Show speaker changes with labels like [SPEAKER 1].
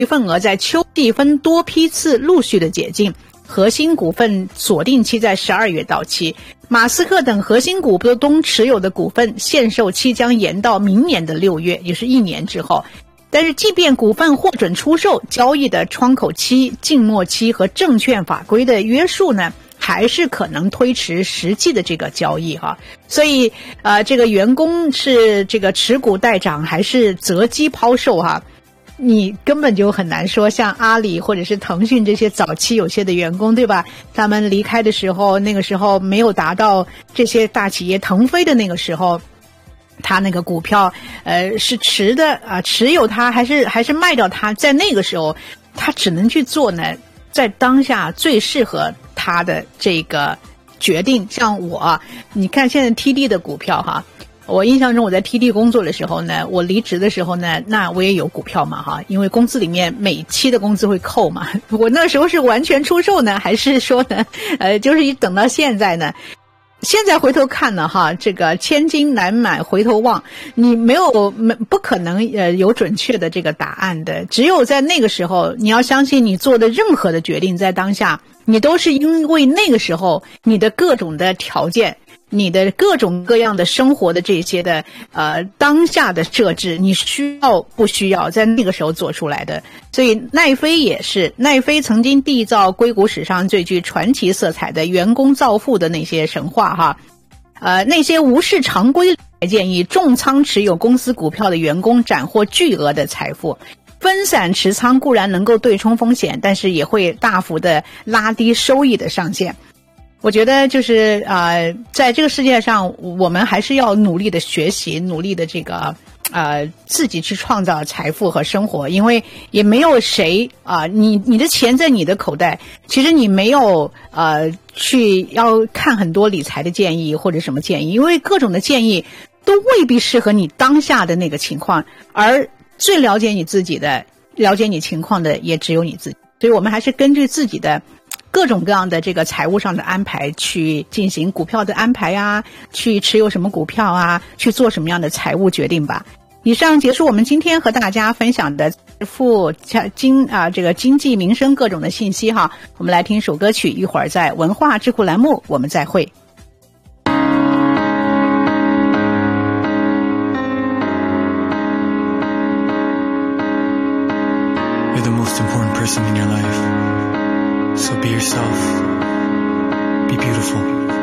[SPEAKER 1] 份额在秋季分多批次陆续的解禁，核心股份锁定期在12月到期。马斯克等核心股东持有的股份限售期将延到明年的6月，也是1年之后。但是即便股份获准出售，交易的窗口期、静默期和证券法规的约束呢，还是可能推迟实际的这个交易哈。所以这个员工是这个持股待涨还是择机抛售哈，你根本就很难说。像阿里或者是腾讯这些早期有些的员工，对吧，他们离开的时候，那个时候没有达到这些大企业腾飞的那个时候，他那个股票是持有它还是卖掉它，在那个时候他只能去做呢在当下最适合他的这个决定。像我，你看现在 TD 的股票哈，我印象中我在 TD 工作的时候呢，我离职的时候呢，那我也有股票嘛哈，因为公司里面每期的工资会扣嘛。我那时候是完全出售呢，还是说呢就是等到现在呢，现在回头看呢哈，这个千金难买回头望，你不可能有准确的这个答案的。只有在那个时候，你要相信你做的任何的决定，在当下你都是因为那个时候你的各种的条件，你的各种各样的生活的这些的当下的设置，你需要不需要在那个时候做出来的。所以奈飞也是，奈飞曾经缔造硅谷史上最具传奇色彩的员工造富的那些神话哈。那些无视常规建议重仓持有公司股票的员工斩获巨额的财富。分散持仓固然能够对冲风险，但是也会大幅的拉低收益的上限。我觉得就是在这个世界上，我们还是要努力的学习，努力的这个自己去创造财富和生活。因为也没有谁你的钱在你的口袋，其实你没有去要看很多理财的建议或者什么建议，因为各种的建议都未必适合你当下的那个情况，而最了解你自己的、了解你情况的也只有你自己。所以我们还是根据自己的各种各样的这个财务上的安排去进行股票的安排啊，去持有什么股票啊，去做什么样的财务决定吧。以上结束我们今天和大家分享的这个经济民生各种的信息哈。我们来听首歌曲，一会儿在文化智库栏目我们再会。
[SPEAKER 2] You're the most important person in your life. So be yourself. Be beautiful.